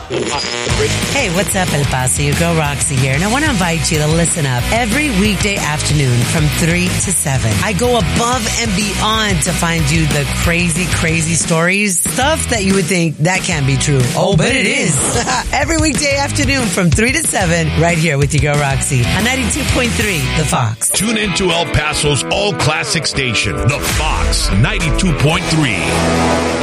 Hey, what's up, El Paso? Your girl Roxy here, and I want to invite you to listen up every weekday afternoon from 3 to 7. I go above and beyond to find you the crazy, crazy stories, stuff that you would think that can't be true. Oh, but it is. Every weekday afternoon from 3 to 7, right here with your girl Roxy on 92.3 The Fox. Tune into El Paso's all-classic station, The Fox 92.3.